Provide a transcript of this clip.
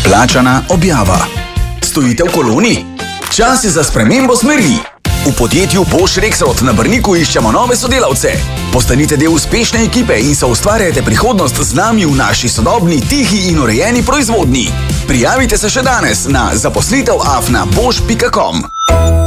Plačana objava. Stojite v koloni? Čas je za spremembo smeri. V podjetju Bosch Rexroth na Brniku iščemo nove sodelavce. Postanite del uspešne ekipe in soustvarjajte prihodnost z nami v naši sodobni, tihi in urejeni proizvodnji. Prijavite se še danes na zaposlitev@bosch.com.